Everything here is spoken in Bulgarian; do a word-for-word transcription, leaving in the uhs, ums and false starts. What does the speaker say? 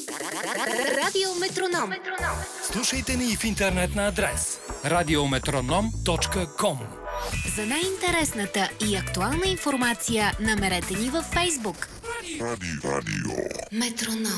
Радио Метроном. Слушайте ни и в интернет на адрес радиометроном точка ком. За най-интересната и актуална информация намерете ни във Фейсбук. Радио. Радио. Метроном.